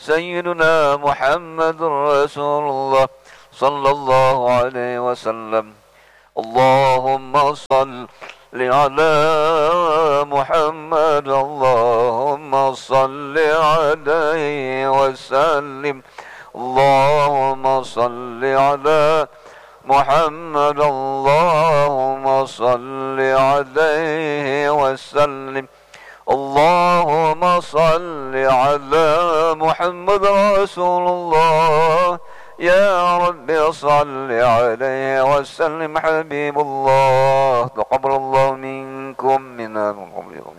سيدنا محمد رسول الله صلى الله عليه وسلم. اللهم صل على محمد، اللهم صل عليه وسلم. اللهم صل على محمد، اللهم صل عليه وسلم. اللهم صل على محمد رسول الله. يا رب صل عليه وسلم حبيب الله. تقبل الله منكم منا من قبلكم.